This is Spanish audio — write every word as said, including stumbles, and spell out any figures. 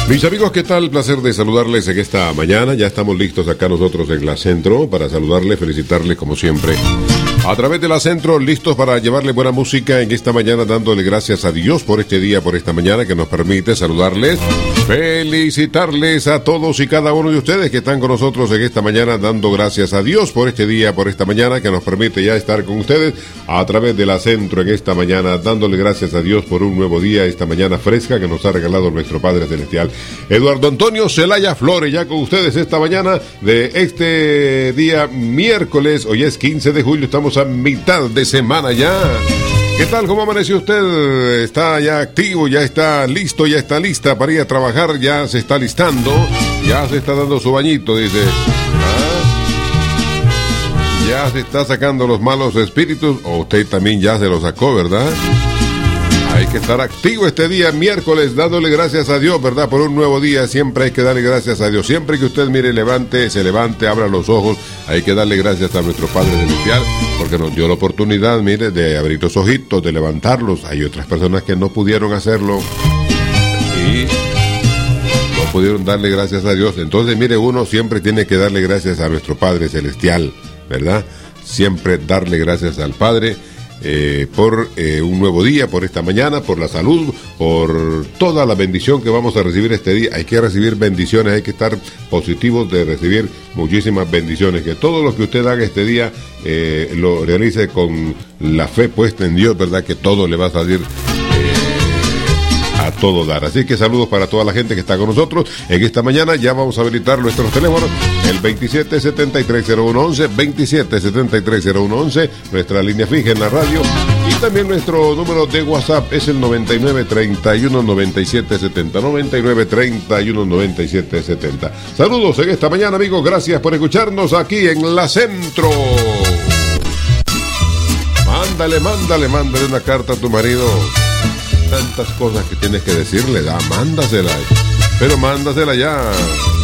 Mis amigos, ¿qué tal? Placer de saludarles en esta mañana. Ya estamos listos acá nosotros en La Centro para saludarles, felicitarles como siempre. A través de La Centro, listos para llevarle buena música en esta mañana, dándole gracias a Dios por este día, por esta mañana que nos permite saludarles, felicitarles a todos y cada uno de ustedes que están con nosotros en esta mañana, dando gracias a Dios por este día, por esta mañana que nos permite ya estar con ustedes a través de La Centro en esta mañana, dándole gracias a Dios por un nuevo día, esta mañana fresca que nos ha regalado nuestro Padre Celestial. Eduardo Antonio Celaya Flores, ya con ustedes esta mañana de este día miércoles. Hoy es quince de julio, estamos a mitad de semana ya. ¿Qué tal? ¿Cómo amaneció usted? ¿Está ya activo? ¿Ya está listo? ¿Ya está lista para ir a trabajar? ¿Ya se está listando? ¿Ya se está dando su bañito? Dice. ¿Ah? ¿Ya se está sacando los malos espíritus? ¿O usted también ya se los sacó, verdad? Hay que estar activo este día, miércoles, dándole gracias a Dios, ¿verdad? Por un nuevo día, siempre hay que darle gracias a Dios. Siempre que usted mire, levante, se levante, abra los ojos, hay que darle gracias a nuestro Padre Celestial, porque nos dio la oportunidad, mire, de abrir los ojitos, de levantarlos. Hay otras personas que no pudieron hacerlo y no pudieron darle gracias a Dios. Entonces, mire, uno siempre tiene que darle gracias a nuestro Padre Celestial, ¿verdad? Siempre darle gracias al Padre. Eh, por eh, un nuevo día, por esta mañana, por la salud, por toda la bendición que vamos a recibir este día. Hay que recibir bendiciones, hay que estar positivos de recibir muchísimas bendiciones. Que todo lo que usted haga este día eh, lo realice con la fe puesta en Dios, ¿verdad? Que todo le va a salir a todo dar. Así que saludos para toda la gente que está con nosotros en esta mañana. Ya vamos a habilitar nuestros teléfonos, el veintisiete setenta y tres cero uno once, veintisiete setenta y tres cero uno once, nuestra línea fija en la radio, y también nuestro número de WhatsApp es el noventa y nueve treinta y uno noventa y siete setenta, noventa y nueve treinta y uno noventa y siete setenta. Saludos en esta mañana, amigos, gracias por escucharnos aquí en La Centro. Mándale, mándale, mándale una carta a tu marido. Tantas cosas que tienes que decirle, da, mándasela, pero mándasela ya.